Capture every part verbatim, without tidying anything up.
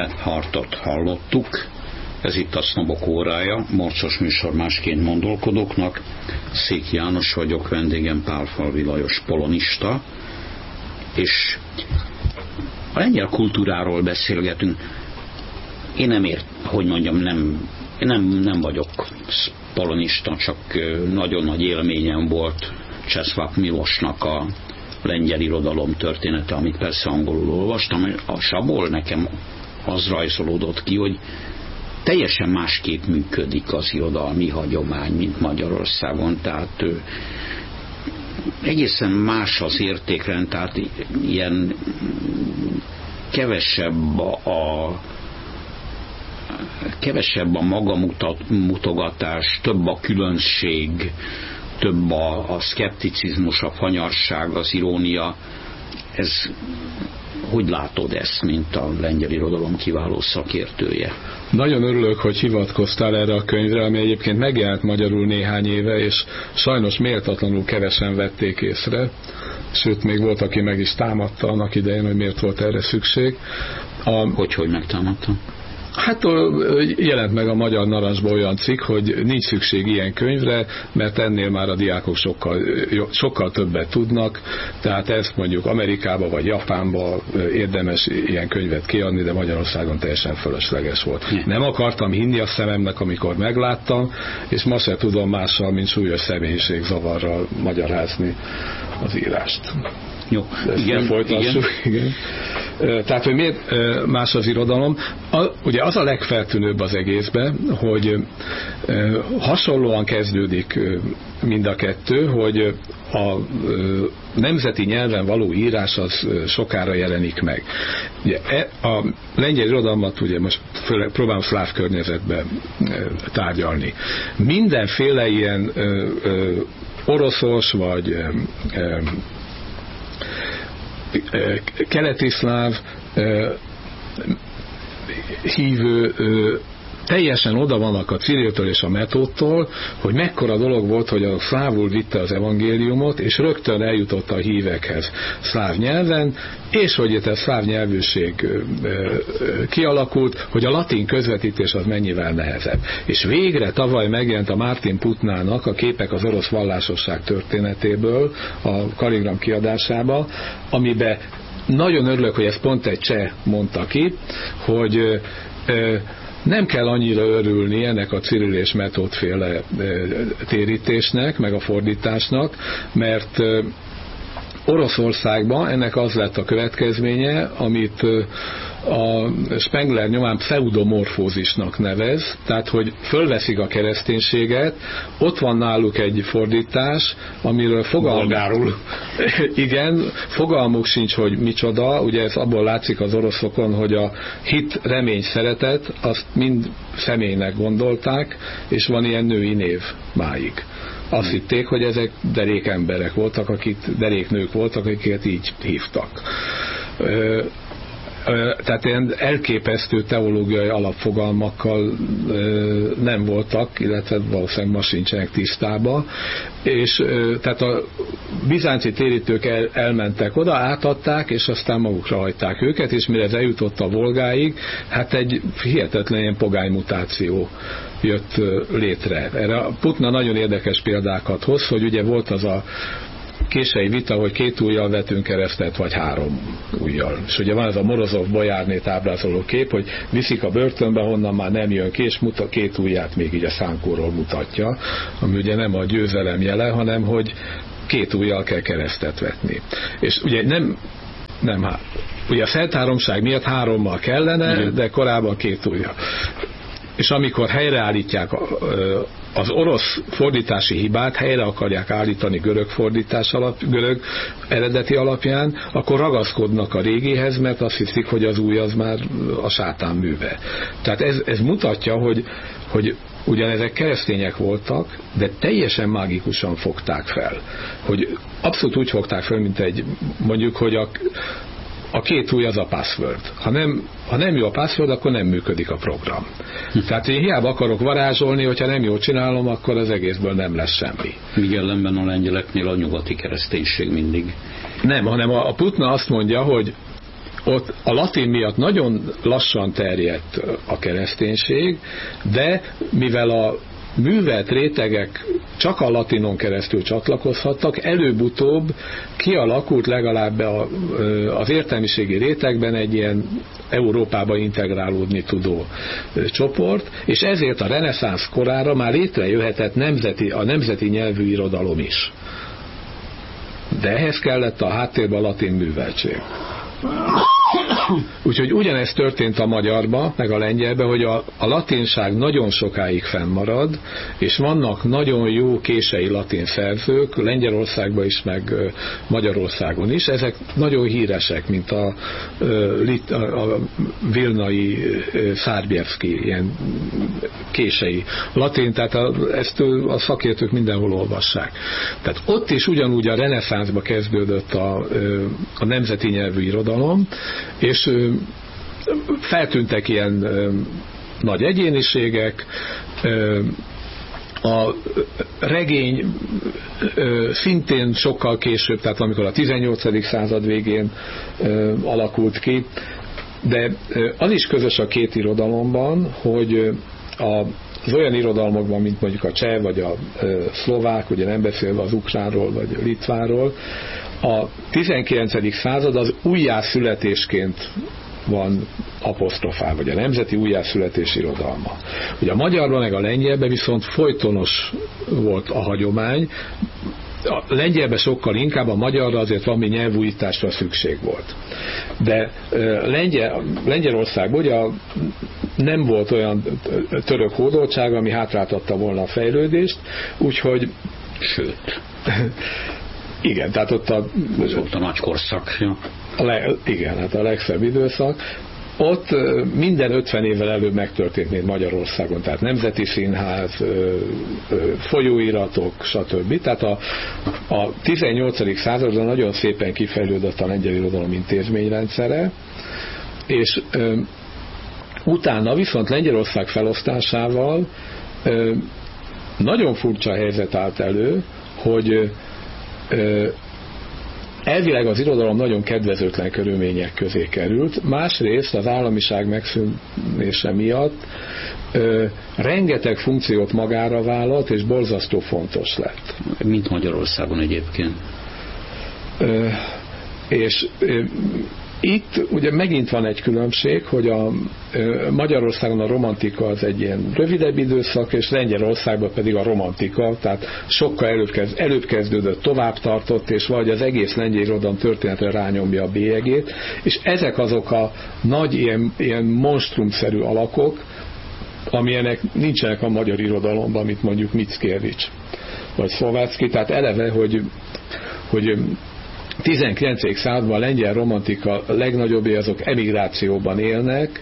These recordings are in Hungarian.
Hartot hallottuk. Ez itt a Sznobok órája, morcos műsor másként gondolkodóknak. Szék János vagyok, vendégem Pálfalvi Lajos polonista, és a lengyel kultúráról beszélgetünk. Én nem ért, hogy mondjam, nem, nem, nem vagyok polonista, csak nagyon nagy élményem volt Czesław Milosznak a lengyel irodalom története, amit persze angolul olvastam, és abból nekem az rajzolódott ki, hogy teljesen másképp működik az irodalmi hagyomány, mint Magyarországon, tehát ö, egészen más az értékrend, tehát ilyen kevesebb a, a kevesebb a magamutogatás, több a különbség, több a, a szkepticizmus, a fanyarság, az irónia. Ez, hogy látod ezt, mint a lengyel irodalom kiváló szakértője? Nagyon örülök, hogy hivatkoztál erre a könyvre, ami egyébként megjelent magyarul néhány éve, és sajnos méltatlanul kevesen vették észre. Sőt, még volt, aki meg is támadta annak idején, hogy miért volt erre szükség. A... Hogy, hogy megtámadta? Hát jelent meg a Magyar Narancsban olyan cikk, hogy nincs szükség ilyen könyvre, mert ennél már a diákok sokkal, sokkal többet tudnak, tehát ezt mondjuk Amerikába vagy Japánba érdemes ilyen könyvet kiadni, de Magyarországon teljesen fölösleges volt. Nem akartam hinni a szememnek, amikor megláttam, és ma se tudom mással, mint súlyos személyiségzavarral magyarázni az írást. Jó, igen, folytassuk. Igen. Igen. Tehát, hogy miért más az irodalom? A, ugye az a legfeltűnőbb az egészben, hogy hasonlóan kezdődik mind a kettő, hogy a nemzeti nyelven való írás az sokára jelenik meg. Ugye, a lengyel irodalmat ugye most próbálom szláv környezetben tárgyalni. Mindenféle ilyen oroszos vagy keletiszláv hívő teljesen oda vannak a Ciriltől és a Metódtól, hogy mekkora dolog volt, hogy a szlávul vitte az evangéliumot, és rögtön eljutott a hívekhez szláv nyelven, és hogy itt a szláv nyelvűség kialakult, hogy a latin közvetítés az mennyivel nehezebb. És végre tavaly megjelent a Martin Putnának a Képek az orosz vallásosság történetéből a Kaligram kiadásába, amiben nagyon örülök, hogy ezt pont egy cseh mondta ki, hogy nem kell annyira örülni ennek a Cirill és Metódféle térítésnek, meg a fordításnak, mert Oroszországban ennek az lett a következménye, amit a Spengler nyomán pseudomorfózisnak nevez, tehát hogy fölveszik a kereszténységet, ott van náluk egy fordítás, amiről fogalmuk, igen, fogalmuk sincs, hogy micsoda, ugye ez abból látszik az oroszokon, hogy a hit, remény, szeretet, azt mind személynek gondolták, és van ilyen női név máig. Azt hitték, hogy ezek derék emberek voltak, akik derék nők voltak, akiket így hívtak. Tehát ilyen elképesztő teológiai alapfogalmakkal nem voltak, illetve valószínűleg ma sincsenek tisztában, és tehát a bizánci térítők el, elmentek oda, átadták, és aztán magukra hagyták őket, és mire ez eljutott a Volgáig, hát egy hihetetlen ilyen pogány mutáció jött létre. Erre a Putna nagyon érdekes példákat hoz, hogy ugye volt az a késői vita, hogy két ujjal vetünk keresztet, vagy három ujjal. És ugye van ez a Morozov Bojárnét ábrázoló kép, hogy viszik a börtönbe, honnan már nem jön ki, és muta, két ujját még így a szánkóról mutatja, ami ugye nem a győzelem jele, hanem hogy két ujjal kell keresztet vetni. És ugye nem, nem hát, ugye a Szent Háromság miatt hárommal kellene, igen, de korábban két ujjal. És amikor helyreállítják az orosz fordítási hibát, helyre akarják állítani görög fordítás alap, görög eredeti alapján, akkor ragaszkodnak a régihez, mert azt hiszik, hogy az új az már a sátán műve. Tehát ez, ez mutatja, hogy, hogy ugyan ezek keresztények voltak, de teljesen mágikusan fogták fel. Hogy abszolút úgy fogták fel, mint egy, mondjuk, hogy a a két új az a password. Ha nem, ha nem jó a password, akkor nem működik a program. Hm. Tehát én hiába akarok varázsolni, hogyha nem jól csinálom, akkor az egészből nem lesz semmi. Míg ellenben a lengyeleknél a nyugati kereszténység mindig. Nem, hanem a, a Putna azt mondja, hogy ott a latin miatt nagyon lassan terjedt a kereszténység, de mivel a művelt rétegek csak a latinon keresztül csatlakozhattak, előbb-utóbb kialakult legalább a, az értelmiségi rétegben egy ilyen Európába integrálódni tudó csoport, és ezért a reneszánsz korára már létrejöhetett nemzeti, a nemzeti nyelvű irodalom is. De ehhez kellett a háttérben a latin műveltség. Úgyhogy ugyanezt történt a magyarba, meg a lengyelbe, hogy a, a latinság nagyon sokáig fennmarad, és vannak nagyon jó kései latin szerzők, Lengyelországban is, meg Magyarországon is. Ezek nagyon híresek, mint a, a, a vilnai Szárbjevszki, ilyen kései latin, tehát a, ezt a szakértők mindenhol olvassák. Tehát ott is ugyanúgy a reneszánszba kezdődött a, a nemzeti nyelvű irodalom, és feltűntek ilyen nagy egyéniségek, a regény szintén sokkal később, tehát amikor a tizennyolcadik század végén alakult ki, de az is közös a két irodalomban, hogy a az olyan irodalmakban, mint mondjuk a cseh, vagy a szlovák, ugye nem beszélve az ukránról, vagy a litvánról, a tizenkilencedik század az újjászületésként van apostrofál, vagy a nemzeti újjászületés irodalma. Ugye a magyarban meg a lengyelben viszont folytonos volt a hagyomány, a lengyelben sokkal inkább, a magyarra azért valami nyelvújításra szükség volt. De Lengyel, Lengyelországban ugye nem volt olyan török hódoltság, ami hátráltatta volna a fejlődést, úgyhogy sőt igen, tehát ott a, az volt a nagy korszak. Ja. A le, igen, hát a legszebb időszak. Ott minden ötven évvel előbb megtörtént, mint Magyarországon, tehát nemzeti színház, folyóiratok, stb. Tehát a, a tizennyolcadik században nagyon szépen kifejlődött a lengyel irodalom intézményrendszere, és ö, utána viszont Lengyelország felosztásával ö, nagyon furcsa helyzet állt elő, hogy ö, elvileg az irodalom nagyon kedvezőtlen körülmények közé került, másrészt az államiság megszűnése miatt ö, rengeteg funkciót magára vállalt, és borzasztó fontos lett. Mint Magyarországon egyébként. Ö, és ö, itt ugye megint van egy különbség, hogy a Magyarországon a romantika az egy ilyen rövidebb időszak, és Lengyelországban pedig a romantika, tehát sokkal előbb, kezd, előbb kezdődött, tovább tartott, és valahogy az egész lengyel irodalom történetre rányomja a bélyegét, és ezek azok a nagy ilyen, ilyen monstrumszerű alakok, amilyenek nincsenek a magyar irodalomban, mint mondjuk Mickiewicz vagy Szlovácki, tehát eleve, hogy, hogy tizenkilencedik században a lengyel romantika legnagyobbé azok emigrációban élnek,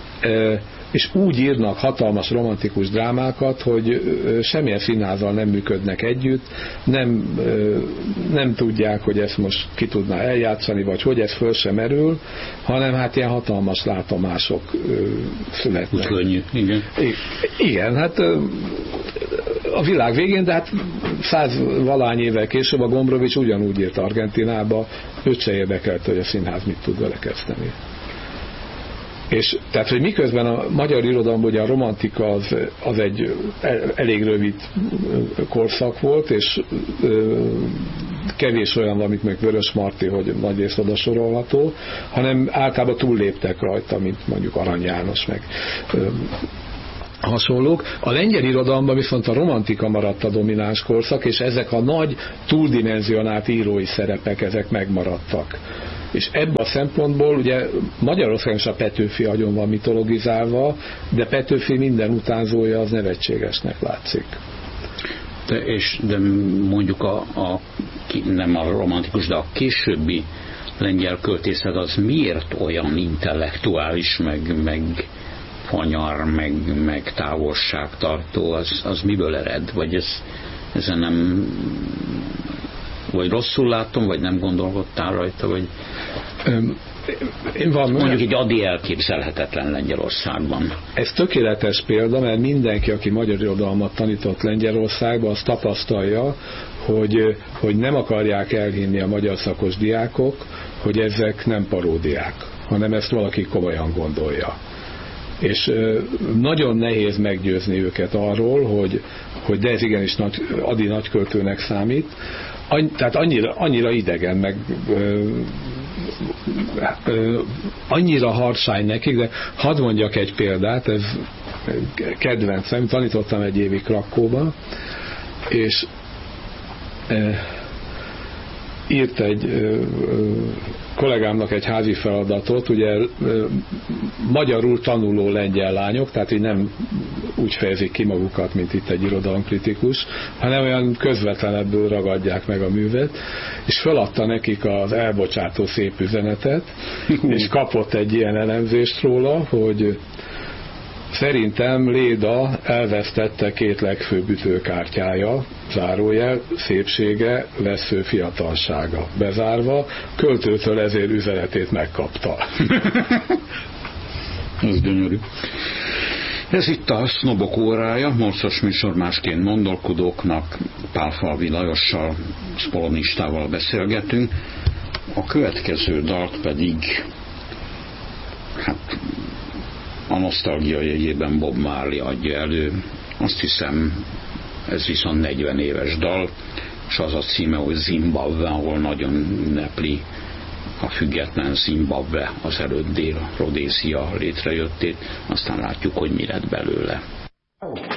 és úgy írnak hatalmas romantikus drámákat, hogy semmilyen színházzal nem működnek együtt, nem, nem tudják, hogy ezt most ki tudná eljátszani, vagy hogy ez föl sem merül, hanem hát ilyen hatalmas látomások születnek. Úgy könnyű, igen. Igen, hát a világ végén, de hát száz valány évvel később a Gombrowicz ugyanúgy írt Argentinába, őt se érdekelte, hogy a színház mit tud vele kezdeni. És tehát, hogy miközben a magyar irodalomban ugye a romantika az, az egy elég rövid korszak volt, és ö, kevés olyan, amit még Vörös Marti, hogy nagy rész oda sorolható, hanem általában túlléptek rajta, mint mondjuk Arany János, meg ö, hasonlók. A lengyel irodalomban viszont a romantika maradt a domináns korszak, és ezek a nagy túldimenzionált írói szerepek, ezek megmaradtak. És ebben a szempontból ugye Magyarországon is a Petőfi agyon van mitologizálva, de Petőfi minden utánzója az nevetségesnek látszik. De, és, de mondjuk a, a, nem a romantikus, de a későbbi lengyel költészet az miért olyan intellektuális, meg, meg fanyar, meg, meg távolságtartó, az, az miből ered? Vagy ez, ezen nem... vagy rosszul látom, vagy nem gondolkodtál rajta, vagy én van, mondjuk egy adi elképzelhetetlen Lengyelországban. Ez tökéletes példa, mert mindenki, aki magyar irodalmat tanított Lengyelországban, az tapasztalja, hogy, hogy nem akarják elhinni a magyar szakos diákok, hogy ezek nem paródiák, hanem ezt valaki komolyan gondolja. És nagyon nehéz meggyőzni őket arról, hogy, hogy de ez igenis nagy, Ady nagyköltőnek számít. Any, tehát annyira, annyira idegen, meg ö, ö, annyira harsány nekik, de hadd mondjak egy példát, ez kedvencem, tanítottam egy évig Krakóban, és ö, írt egy ö, ö, kollégámnak egy házi feladatot, ugye ö, magyarul tanuló lengyel lányok, tehát így nem úgy fejezik ki magukat, mint itt egy irodalomkritikus, hanem olyan közvetlenebből ragadják meg a művet, és feladta nekik az elbocsátó szép üzenetet, és kapott egy ilyen elemzést róla, hogy szerintem Léda elvesztette két legfőbb ütőkártyája, zárójel, szépsége, vesző fiatalsága, bezárva, költőtől ezért üzenetét megkapta. Ez gyönyörű. Ez itt a Sznobok órája, morcos műsor másként gondolkodóknak, Pálfalvi Lajossal, polonistával beszélgetünk. A következő dalt pedig, hát a nosztalgia jegyében Bob Marley adja elő. Azt hiszem, ez viszont negyven éves dal, és az a címe, hogy Zimbabwe, ahol nagyon ünnepli a független Zimbabwe az előtt Dél-Rodézia létrejöttét, aztán látjuk, hogy mi lett belőle.